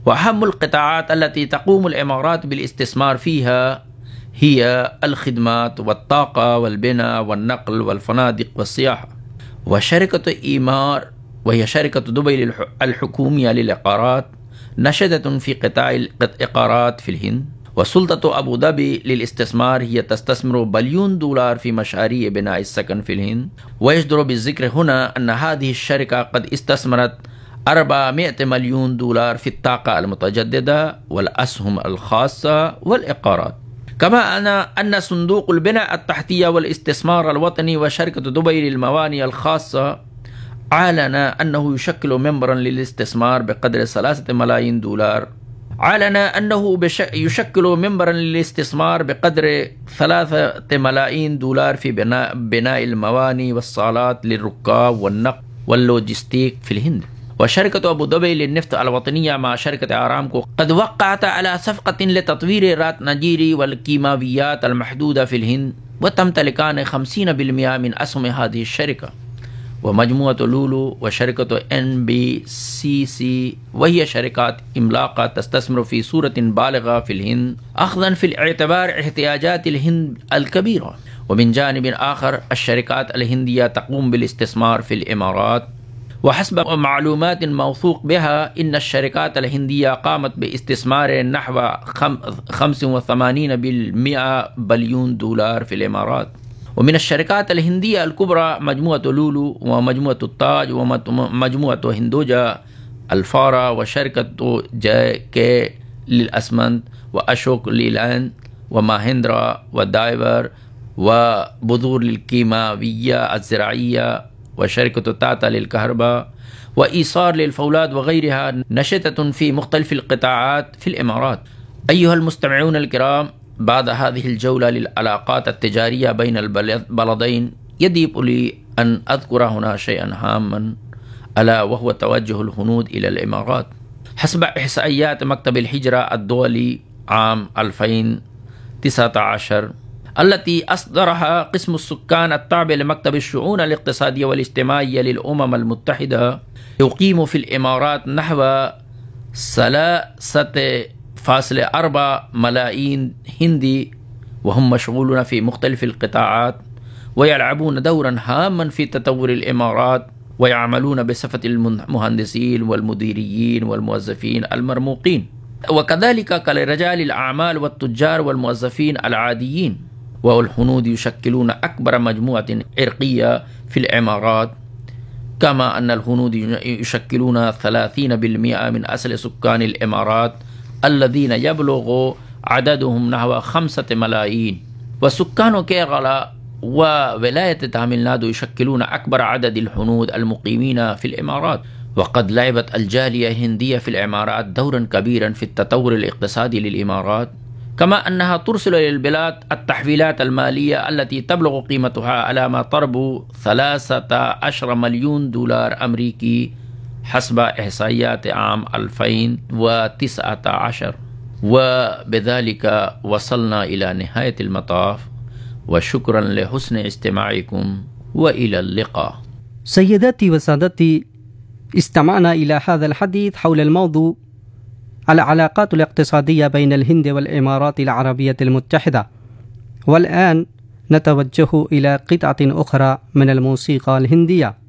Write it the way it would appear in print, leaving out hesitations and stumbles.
وأهم القطاعات التي تقوم الإمارات بالاستثمار فيها هي الخدمات والطاقة والبناء والنقل والفنادق والسياحة. وشركة إيمار وهي شركة دبي الحكومية للإقارات نشطة في قطاع الإقارات في الهند. وسلطة أبو ظبي للاستثمار هي تستثمر $1 بليون في مشاريع بناء السكن في الهند. ويجدر بالذكر هنا أن هذه الشركة قد استثمرت $400 مليون في الطاقة المتجددة والأسهم الخاصة والإقارات. كما أن صندوق البناء التحتية والاستثمار الوطني وشركة دبي للموانئ الخاصة أعلن أنه يشكل منبرا للاستثمار بقدر $3 ملايين. أعلن أنه يشكل منبرا للاستثمار بقدر $3 ملايين في بناء الموانئ والصالات للركاب والنقل واللوجستيك في الهند. وشركة أبو ظبي للنفط الوطنية مع شركة أرامكو قد وقعت على صفقة لتطوير راتنجيري والكيماويات المحدودة في الهند، وتمتلكان 50% من أسهم هذه الشركة. ومجموعة لولو وشركة NBCC وهي شركات عملاقة تستثمر في صورة بالغة في الهند أخذا في الاعتبار احتياجات الهند الكبيرة. ومن جانب آخر الشركات الهندية تقوم بالاستثمار في الإمارات. وحسب معلومات موثوق بها إن الشركات الهندية قامت باستثمار نحو $85 بليون في الإمارات. ومن الشركات الهندية الكبرى مجموعة لولو ومجموعة التاج ومجموعة هندوجا الفارا وشركة JK للأسمنت وأشوك ليلاند وماهندرا ودايفر وبذور للكيماوية الزراعية وشركة تاتا للكهرباء وإيصار للفولاد وغيرها نشطة في مختلف القطاعات في الإمارات. أيها المستمعون الكرام، بعد هذه الجولة للعلاقات التجارية بين البلدين يضيق لي أن أذكر هنا شيئا هاما، ألا وهو توجه الهنود إلى الإمارات. حسب إحصائيات مكتب الهجرة الدولي عام 2019 التي أصدرها قسم السكان التابع لمكتب الشؤون الاقتصادية والاجتماعية للأمم المتحدة، يقيم في الإمارات نحو 3.4 ملايين هندي، وهم مشغولون في مختلف القطاعات ويلعبون دورا هاما في تطور الإمارات، ويعملون بصفة المهندسين والمديريين والموظفين المرموقين، وكذلك كرجال الأعمال والتجار والموظفين العاديين. والهنود يشكلون أكبر مجموعة عرقية في الإمارات، كما أن الهنود يشكلون 30% من أصل سكان الإمارات الذين يبلغ عددهم نحو 5 ملايين. وسكان كيرلا وولاية تاميل نادو يشكلون أكبر عدد الهنود المقيمين في الإمارات. وقد لعبت الجالية الهندية في الإمارات دورا كبيرا في التطور الاقتصادي للإمارات، كما أنها ترسل للبلاد التحويلات المالية التي تبلغ قيمتها على ما تقرب $13 مليون أمريكي حسب إحصائيات عام 2019. وبذلك وصلنا إلى نهاية المطاف، وشكرا لحسن استماعكم وإلى اللقاء. سيداتي وسادتي، استمعنا إلى هذا الحديث حول الموضوع العلاقات الاقتصادية بين الهند والإمارات العربية المتحدة. والآن نتوجه إلى قطعة أخرى من الموسيقى الهندية.